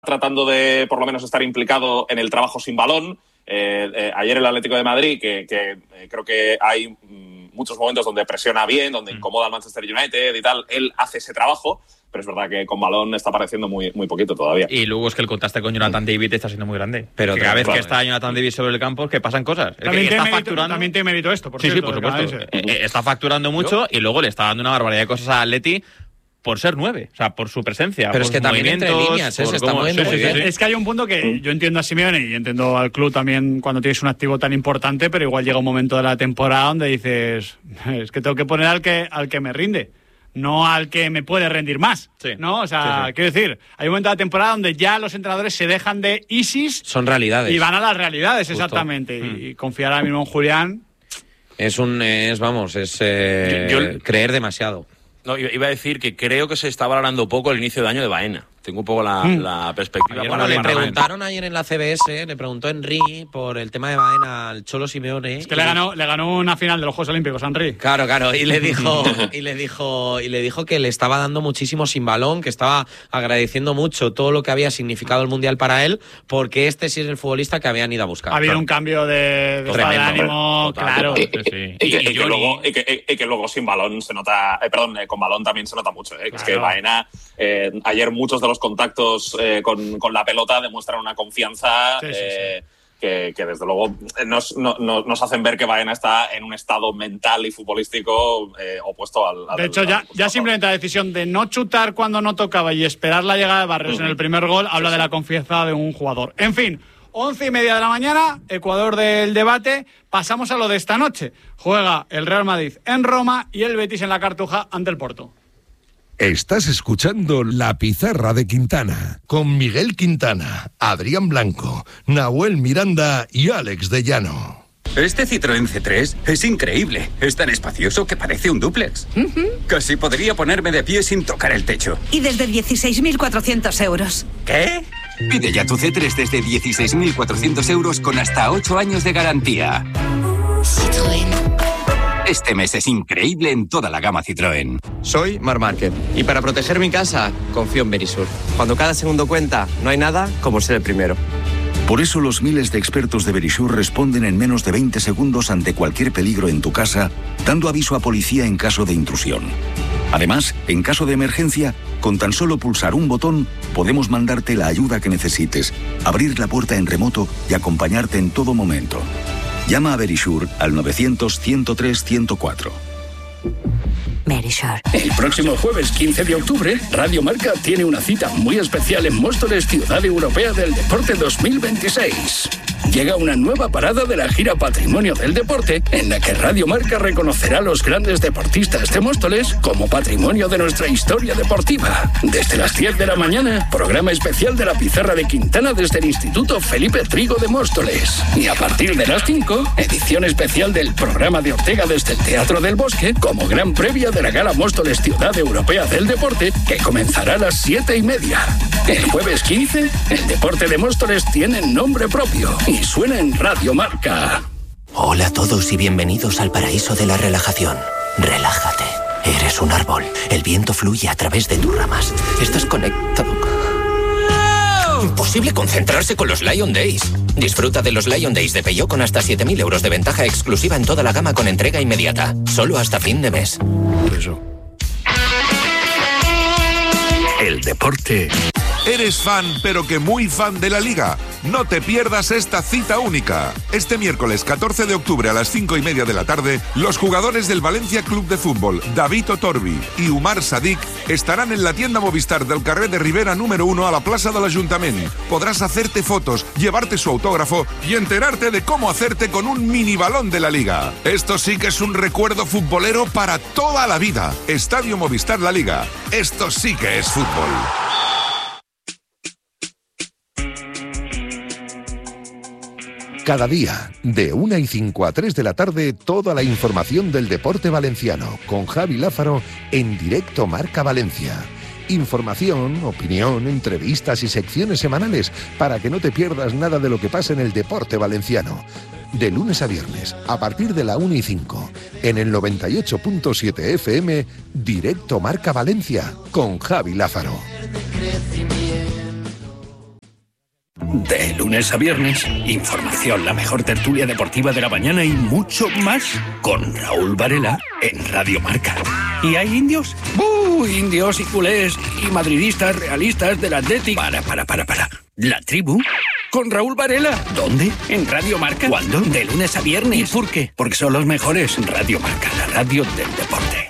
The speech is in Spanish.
tratando de, por lo menos, estar implicado en el trabajo sin balón. Ayer el Atlético de Madrid, que creo que hay muchos momentos donde presiona bien, donde incomoda al Manchester United y tal, él hace ese trabajo, pero es verdad que con balón está apareciendo muy poquito todavía. Y luego es que el contraste con Jonathan David está siendo muy grande. Pero cada vez que está Jonathan David sobre el campo, es que pasan cosas. También También te mérito esto, por sí, cierto. Sí, por supuesto. Está facturando mucho y luego le está dando una barbaridad de cosas a Atleti por ser 9, o sea, por su presencia. Pero por es que también entre líneas, se está moviendo muy bien. Es que hay un punto que yo entiendo a Simeone y entiendo al club también cuando tienes un activo tan importante, pero igual llega un momento de la temporada donde dices, es que tengo que poner al que me rinde, no al que me puede rendir más, ¿no? O sea, quiero decir, hay un momento de la temporada donde ya los entrenadores se dejan de ISIS. Son realidades. Y van a las realidades, justo. Exactamente. Y confiar ahora mismo en Julián... Es creer demasiado. No, iba a decir que creo que se está valorando poco el inicio de año de Baena. Tengo un poco la perspectiva. Bueno, le preguntaron ayer en la CBS, le preguntó Henry por el tema de Baena al Cholo Simeone. Es que le ganó una final de los Juegos Olímpicos a Henry. Claro, y le dijo que le estaba dando muchísimo sin balón, que estaba agradeciendo mucho todo lo que había significado el Mundial para él, porque este sí es el futbolista que habían ido a buscar. Ha habido un cambio de ánimo, claro. Y que luego sin balón se nota, con balón también se nota mucho, que es que Baena, ayer muchos de los contactos con la pelota demuestran una confianza que desde luego nos hacen ver que Baena está en un estado mental y futbolístico opuesto al de hecho, ya simplemente la decisión de no chutar cuando no tocaba y esperar la llegada de Barrios en el primer gol habla de la confianza de un jugador. En fin, 11:30 de la mañana, Ecuador del debate. Pasamos a lo de esta noche. Juega el Real Madrid en Roma y el Betis en la Cartuja ante el Porto. Estás escuchando La Pizarra de Quintana, con Miguel Quintana, Adrián Blanco, Nahuel Miranda y Alex de Llano. Este Citroën C3 es increíble. Es tan espacioso que parece un dúplex. Casi podría ponerme de pie sin tocar el techo. Y desde 16.400 euros. ¿Qué? Pide ya tu C3 desde 16.400 euros con hasta 8 años de garantía. Citroën. Este mes es increíble en toda la gama Citroën. Soy Marc Márquez y para proteger mi casa confío en Verisur. Cuando cada segundo cuenta, no hay nada como ser el primero. Por eso los miles de expertos de Verisur responden en menos de 20 segundos ante cualquier peligro en tu casa, dando aviso a policía en caso de intrusión. Además, en caso de emergencia, con tan solo pulsar un botón, podemos mandarte la ayuda que necesites, abrir la puerta en remoto y acompañarte en todo momento. Llama a Verisur al 900-103-104. Verisur. El próximo jueves 15 de octubre, Radio Marca tiene una cita muy especial en Móstoles, Ciudad Europea del Deporte 2026. Llega una nueva parada de la gira Patrimonio del Deporte, en la que Radio Marca reconocerá a los grandes deportistas de Móstoles como patrimonio de nuestra historia deportiva. Desde las 10 de la mañana, programa especial de La Pizarra de Quintana desde el Instituto Felipe Trigo de Móstoles. Y a partir de las 5, edición especial del programa de Ortega desde el Teatro del Bosque, como gran previa de la Gala Móstoles Ciudad Europea del Deporte, que comenzará a las 7:30. El jueves 15, el deporte de Móstoles tiene nombre propio y suena en Radio Marca. Hola a todos y bienvenidos al paraíso de la relajación. Relájate. Eres un árbol. El viento fluye a través de tus ramas. Estás conectado. Imposible concentrarse con los Lion Days. Disfruta de los Lion Days de Peugeot con hasta 7.000 euros de ventaja exclusiva en toda la gama con entrega inmediata. Solo hasta fin de mes. El deporte. ¿Eres fan, pero que muy fan de la Liga? No te pierdas esta cita única. Este miércoles 14 de octubre a las 5:30 de la tarde, los jugadores del Valencia Club de Fútbol, David Otorbi y Umar Sadik, estarán en la tienda Movistar del carrer de Rivera número 1 a la plaça de l'Ajuntament. Podrás hacerte fotos, llevarte su autógrafo y enterarte de cómo hacerte con un mini balón de la Liga. Esto sí que es un recuerdo futbolero para toda la vida. Estadio Movistar La Liga. Esto sí que es fútbol. Cada día, de 1:05 a 3 de la tarde, toda la información del deporte valenciano, con Javi Lázaro en Directo Marca Valencia. Información, opinión, entrevistas y secciones semanales para que no te pierdas nada de lo que pasa en el deporte valenciano. De lunes a viernes, a partir de la 1:05, en el 98.7 FM, Directo Marca Valencia, con Javi Lázaro. De lunes a viernes, información, la mejor tertulia deportiva de la mañana y mucho más con Raúl Varela en Radio Marca. ¿Y hay indios? Indios y culés y madridistas realistas del Atlético. Para. ¿La tribu? Con Raúl Varela. ¿Dónde? En Radio Marca. ¿Cuándo? De lunes a viernes. ¿Y por qué? Porque son los mejores. Radio Marca, la radio del deporte.